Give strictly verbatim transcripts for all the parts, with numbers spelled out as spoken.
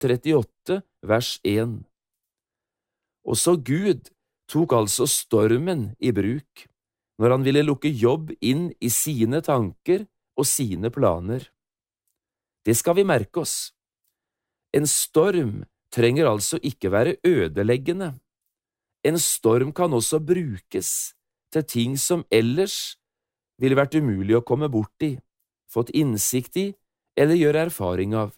trettiåtte, vers én. Og så Gud tok altså stormen i bruk, når han ville lukke Jobb inn i sine tanker og sine planer. Det skal vi merke oss. En storm trenger altså ikke være ødeleggende. En storm kan også brukes til ting som ellers ville vært umulig å komme bort i, fått innsikt i eller gjøre erfaring av.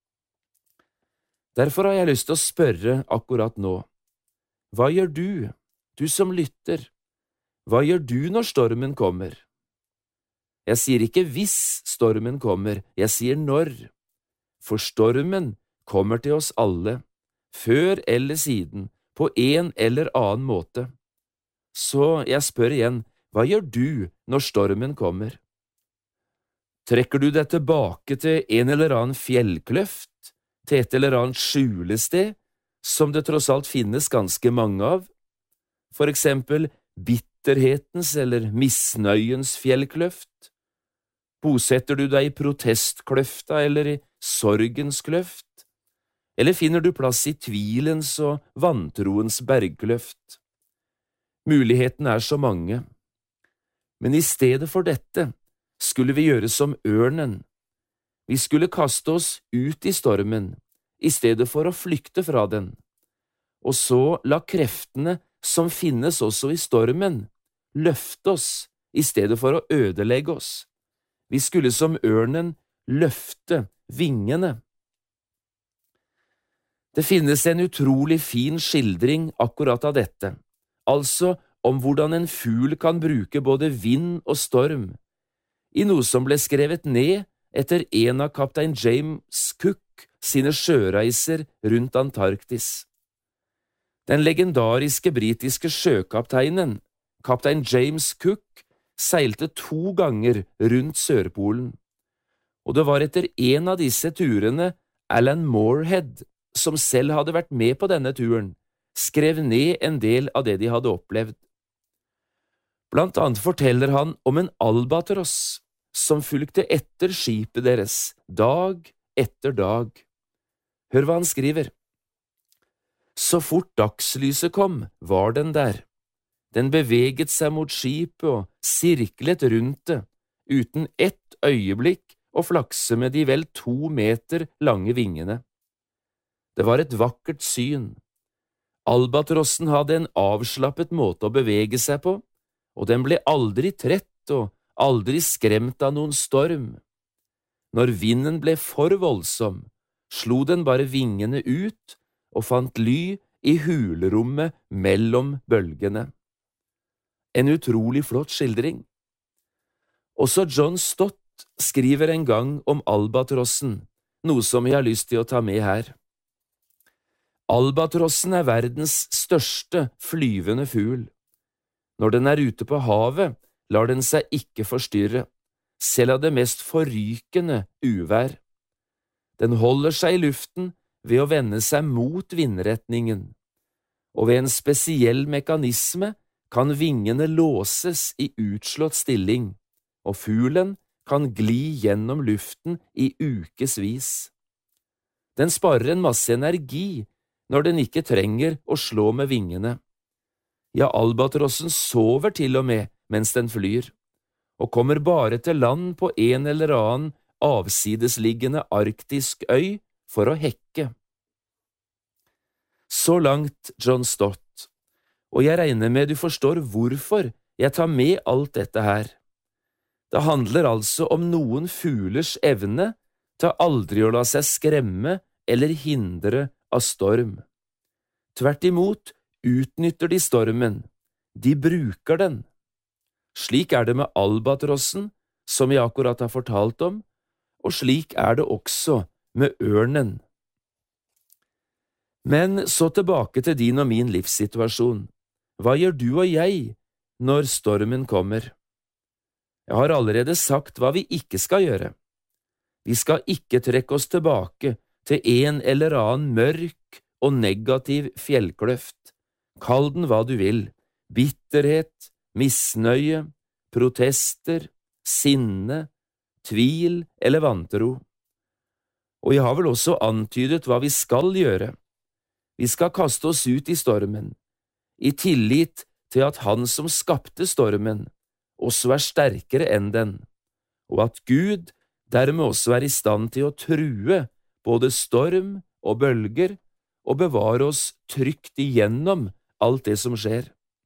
Derfor har jeg lyst til å spørre akkurat nå, hva gjør du, du som lytter? Hva gjør du når stormen kommer? Jeg sier ikke hvis stormen kommer, jeg sier når, for stormen kommer til oss alle, før eller siden, på en eller annen måte. Så jeg spør igjen, hva gjør du når stormen kommer? Trekker du deg tilbake til en eller annen fjellkløft, til et eller annet skjulested, som det tross alt finnes ganske mange av? For eksempel bitterhetens eller misnøyens fjellkløft? Bosetter du deg i protestkløfta eller i sorgens kløft? Eller finner du plass i tvilens og vantroens bergkløft? Mulighetene er så mange. Men i stedet for dette skulle vi gjøre som ørnen. Vi skulle kaste oss ut i stormen, i stedet for å flykte fra den. Og så la kreftene som finnes også i stormen, løfte oss, i stedet for å ødelegge oss. Vi skulle som ørnen løfte vingene. Det finnes en utrolig fin skildring akkurat av dette, altså om hvordan en fugl kan bruke både vind og storm, i noe som ble skrevet ned etter en av kaptein James Cook sine sjøreiser rundt Antarktis. Den legendariske britiske sjøkapteinen, kaptein James Cook, seilte to ganger rundt Sørpolen, og det var etter en av disse turene Alan Moorhead, som selv hadde vært med på denne turen, skrev ned en del av det de hadde opplevd. Blant annet forteller han om en albatross som fulgte etter skipet deres, dag etter dag. Hør hva han skriver. Så fort dagslyset kom, var den der. Den beveget seg mot skipet og sirklet rundt det, uten ett øyeblikk å flakse med de vel to meter lange vingene. Det var et vakkert syn. Albatrossen hadde en avslappet måte å bevege seg på, og den ble aldri trett og aldri skremt av noen storm. Når vinden ble for voldsom, slo den bare vingene ut og fant ly i hulrommet mellom bølgene. En utrolig flott skildring. Også John Stott skriver en gang om albatrossen, noe som jeg har lyst til å ta med her. Albatrossen er verdens største flyvende fugl. Når den er ute på havet, lar den seg ikke forstyrre, selv av det mest forrykende uvær. Den holder seg i luften ved å vende seg mot vindretningen, og ved en spesiell mekanisme kan vingene låses i utslått stilling, og fuglen kan gli gjennom luften i ukesvis. Den sparer en masse energi når den ikke trenger å slå med vingene. Ja, albatrossen sover til og med mens den flyr, og kommer bare til land på en eller annen avsidesliggende arktisk øy for å hekke. Så langt John Stott, og jeg regner med du forstår hvorfor jeg tar med alt dette her. Det handler altså om noen fuglers evne til aldri å la seg skremme eller hindre av storm. Tvert imot utnytter de stormen, de bruker den. Slik er det med albatrossen, som jeg akkurat har fortalt om, og slik er det også med ørnen. Men så tilbake til din og min livssituasjon. Hva gjør du og jeg når stormen kommer? Jeg har allerede sagt hva vi ikke skal gjøre. Vi skal ikke trekke oss tilbake til en eller annen mørk og negativ fjellkløft. Kall den hva du vil, bitterhet, misnøye, protester, sinne, tvil eller vantro. Og jeg har vel også antydet hva vi skal gjøre. Vi skal kaste oss ut i stormen, i tillit til at Han som skapte stormen, også er sterkere enn den, og at Gud dermed også er i stand til å true både storm og bølger og bevare oss trygt igjennom alt det som skjer.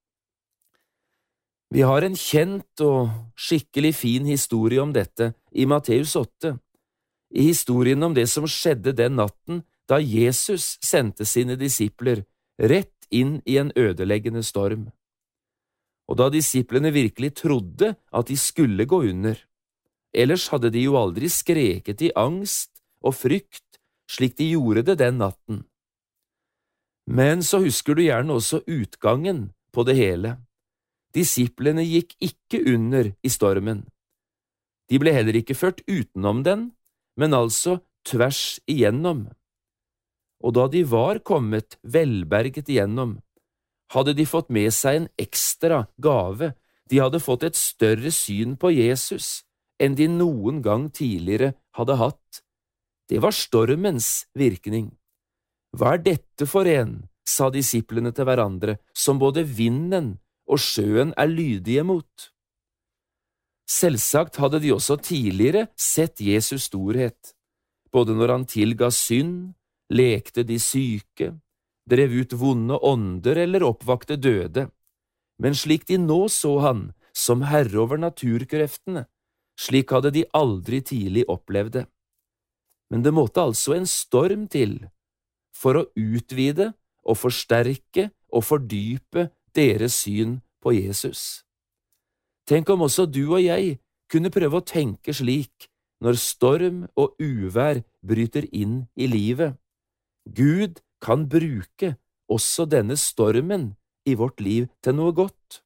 Vi har en kjent og skikkelig fin historie om dette i Matteus åtte, i historien om det som skjedde den natten da Jesus sendte sine disipler rett inn i en ødeleggende storm. Og da disiplene virkelig trodde at de skulle gå under, ellers hadde de jo aldri skreket i angst og frykt slik de gjorde det den natten. Men så husker du gjerne også utgangen på det hele. Disiplene gikk ikke under i stormen. De ble heller ikke ført utenom den, men altså tvers igjennom. Og da de var kommet velberget igjennom, hadde de fått med seg en ekstra gave. De hadde fått et større syn på Jesus enn de noen gang tidligere hadde hatt. Det var stormens virkning. Hva er dette for en, sa disiplene til hverandre, som både vinden og sjøen er lydige mot? Selvsagt hadde de også tidligere sett Jesus' storhet, både når han tilga synd, lekte de syke, drev ut vonde ånder eller oppvakte døde, men slik de nå så han som herre over naturkreftene, slik hadde de aldri tidlig opplevd det. Men det måtte altså en storm til for å utvide og forsterke og fordype deres syn på Jesus. Tenk om også du og jeg kunne prøve å tenke slik når storm og uvær bryter inn i livet. Gud kan bruke også denne stormen i vårt liv til noe godt.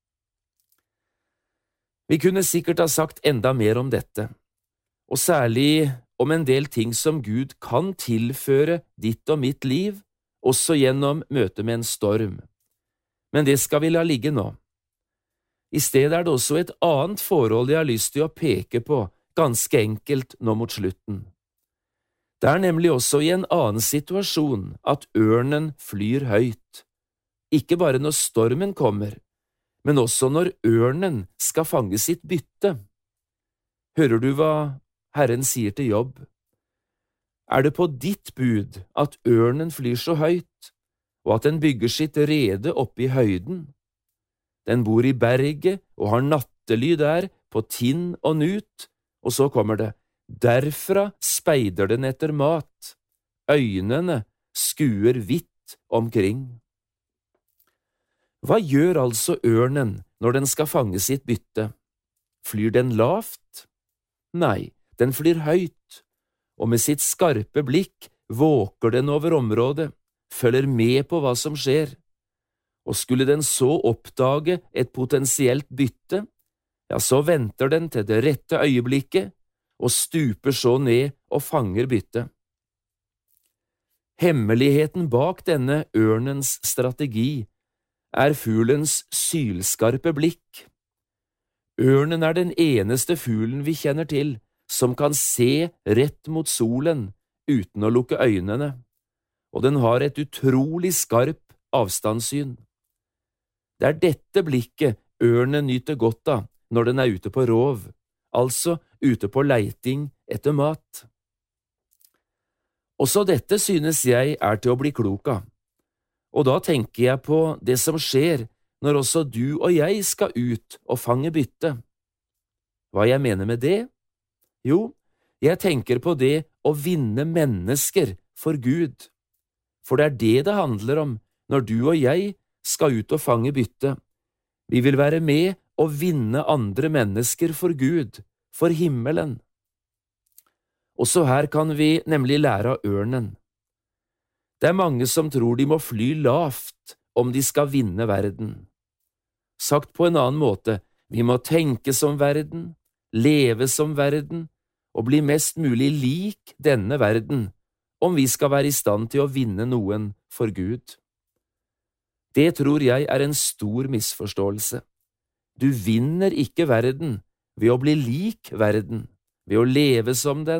Vi kunne sikkert ha sagt enda mer om dette, og særlig om en del ting som Gud kan tilføre ditt og mitt liv, også gjennom møte med en storm. Men det skal vi la ligge nå. I stedet er det også et annet forhold jeg har lyst til å peke på, ganske enkelt nå mot slutten. Det er nemlig også i en annen situasjon at ørnen flyr høyt, ikke bare når stormen kommer, men også når ørnen skal fange sitt bytte. Hører du hva Herren sier til Jobb? Er det på ditt bud at ørnen flyr så høyt, og at den bygger sitt rede oppe i høyden? Den bor i berget og har nattely der på tinn og nut, og så kommer det, derfra speider den etter mat, øynene skuer vidt omkring. Hva gjør altså ørnen når den skal fange sitt bytte? Flyr den lavt? Nei, den flyr høyt, og med sitt skarpe blikk våker den over området, følger med på hva som skjer. Og skulle den så oppdage et potensielt bytte, ja, så venter den til det rette øyeblikket, og stuper så ned og fanger byttet. Hemmeligheten bak denne ørnens strategi er fuglens sylskarpe blikk. Ørnen er den eneste fuglen vi kjenner til som kan se rett mot solen uten å lukke øynene, og den har et utrolig skarp avstandssyn. Det er dette blikket ørnen nyter godt av når den er ute på rov, altså ute på leiting etter mat. Også dette synes jeg er til å bli klok av, og da tenker jeg på det som skjer når også du og jeg skal ut og fange bytte. Hva jeg mener med det? Jo, jeg tenker på det å vinne mennesker for Gud, for det er det det handler om når du og jeg skal ut og fange bytte. Vi vil være med og vinne andre mennesker for Gud, for himmelen. Også her kan vi nemlig lære av ørnen. Det er mange som tror de må fly lavt om de skal vinne verden. Sagt på en annen måte, vi må tenke som verden, leve som verden, og bli mest mulig lik denne verden, om vi skal være i stand til å vinne noen for Gud. Det tror jeg er en stor misforståelse. Du vinner ikke verden ved å bli lik verden, ved å leve som den,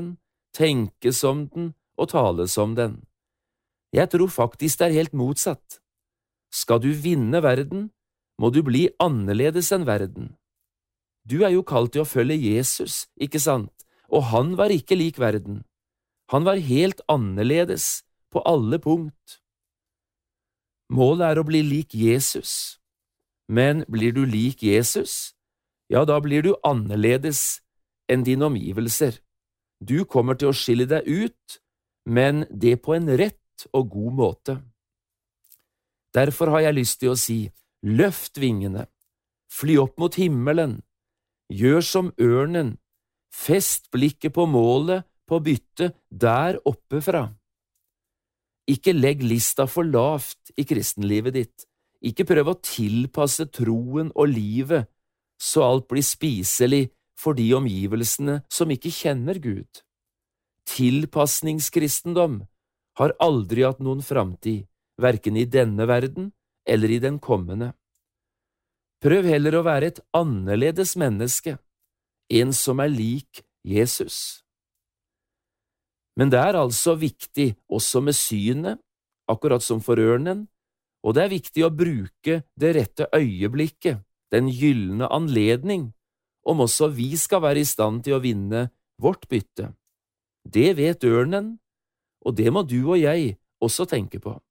tenke som den og tale som den. Jeg tror faktisk det er helt motsatt. Skal du vinne verden, må du bli annerledes enn verden. Du er jo kalt til å følge Jesus, ikke sant? Og han var ikke lik verden. Han var helt annerledes på alle punkt. Målet er å bli lik Jesus. Men blir du lik Jesus, ja, da blir du annerledes enn dine omgivelser. Du kommer til å skille deg ut, men det på en rett og god måte. Derfor har jeg lyst til å si, løft vingene, fly opp mot himmelen, gjør som ørnen, fest blikket på målet, på byttet der oppe fra. Ikke legg lista for lavt i kristenlivet ditt. Ikke prøv å tilpasse troen og livet, så alt blir spiselig for de omgivelsene som ikke kjenner Gud. Tilpasningskristendom har aldri hatt noen framtid, hverken i denne verden eller i den kommende. Prøv heller å være et annerledes menneske, en som er lik Jesus. Men det er altså viktig også med synet, akkurat som for ørnen, og det er viktig å bruke det rette øyeblikket, den gyllene anledning, om også vi skal være i stand til å vinne vårt bytte. Det vet ørnen, og det må du og jeg også tenke på.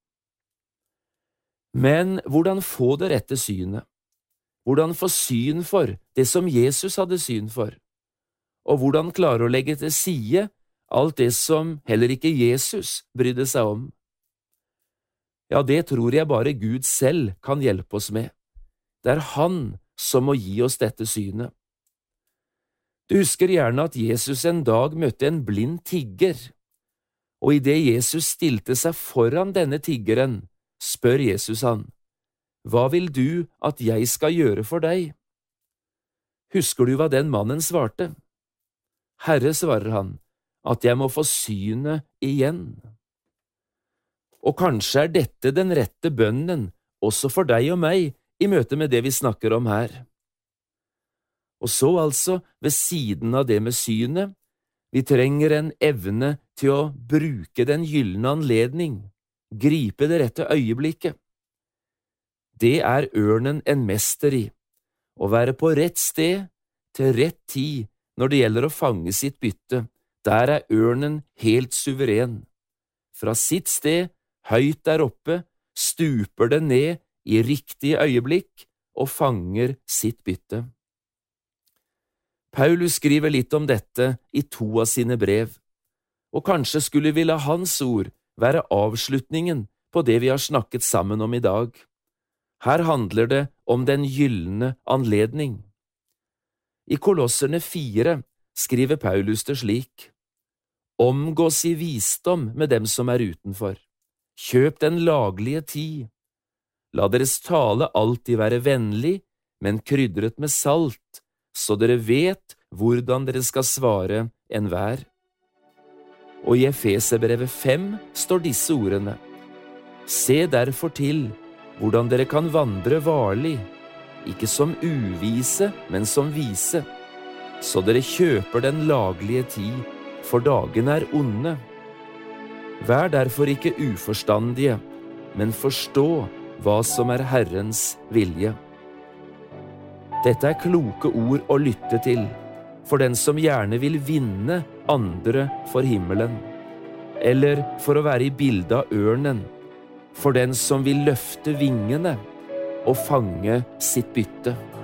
Men hvordan få det rette synet? Hvordan få syn for det som Jesus hadde syn for? Og hvordan klare å legge til side alt det som heller ikke Jesus brydde seg om? Ja, det tror jeg bare Gud selv kan hjelpe oss med. Det er Han som må gi oss dette synet. Du husker gjerne at Jesus en dag møtte en blind tigger, og i det Jesus stilte seg foran denne tiggeren, spør Jesus han, «Hva vil du at jeg skal gjøre for deg?» Husker du hva den mannen svarte? «Herre», svarer han, «at jeg må få synet igjen.» Og kanskje er dette den rette bønnen, også for deg og meg, i møte med det vi snakker om her. Og så altså, ved siden av det med synet, vi trenger en evne til å bruke den gyllene anledning, gripe det rette øyeblikket. Det er ørnen en mester i, å være på rett sted, til rett tid, når det gjelder å fange sitt bytte. Der er ørnen helt suveren. Fra sitt sted, høyt der oppe, stuper den ned i riktig øyeblikk og fanger sitt bytte. Paulus skriver litt om dette i to av sine brev, og kanskje skulle vi la hans ord være avslutningen på det vi har snakket sammen om i dag. Her handler det om den gyllene anledning. I Kolosserne fire skriver Paulus det slik: «Omgås i visdom med dem som er utenfor. Kjøp den laglige tid. La deres tale alltid være vennlig, men krydret med salt, så dere vet hvordan dere skal svare enhver.» Og i Efeserbrevet fem står disse ordene: «Se derfor til hvordan dere kan vandre varlig, ikke som uvise, men som vise, så dere kjøper den laglige tid, for dagene er onde. Vær derfor ikke uforstandige, men forstå hva som er Herrens vilje.» Dette er kloke ord å lytte til, for den som gjerne vil vinne andre for himmelen, eller for å være i bildet av ørnen, for den som vil løfte vingene og fange sitt bytte.